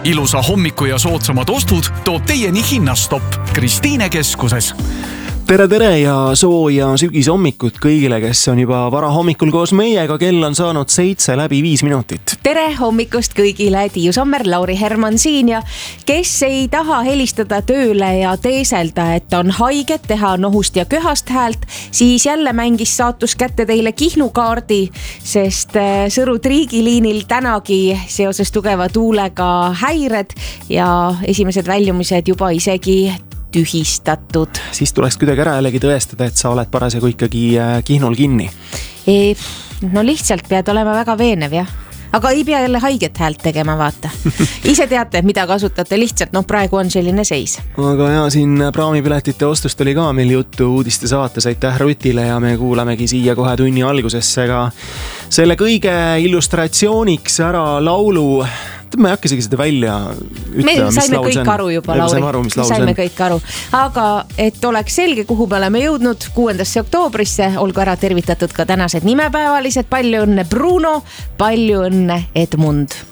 Ilusa hommiku ja soodsamad ostud toob teieni Hinnastopp Kristiine keskuses. Tere ja sooja sügishommikut kõigile, kes on juba varahommikul koos meiega. Kell on saanud 7:05. Tere hommikust kõigile, Tiiu Sommer, Lauri Herman siin ja kes ei taha helistada tööle ja teeselda, et on haiget, teha nohust ja köhast häält, siis jälle mängis saatus kätte teile Kihnukaardi, sest Sõru triigiliinil tänagi seoses tugeva tuulega häired ja esimesed väljumised juba isegi tühistatud. Siis tuleks kuidagi ära jällegi tõestada, et sa oled parasjagu ikkagi Kihnul kinni. No lihtsalt pead olema väga veenev, jah. Aga ei pea jälle haiget häält tegema, vaata. Ise teate, mida kasutate lihtsalt, praegu on selline seis. Aga ja siin praamipiletite ostust oli ka meil juttu uudiste saates, aitäh Rutile ja me kuulamegi siia kohe tunni algusesse ka selle kõige illustratsiooniks ära laulu. Ma ei hakka isegi seda välja ütlema, me saime kõik aru juba, Lauri. Saime kõik aru. Aga et oleks selge, kuhu me oleme jõudnud 6. oktoobrisse, olgu ära tervitatud ka tänased nimepäevalised. Palju õnne Bruno, palju õnne Edmund.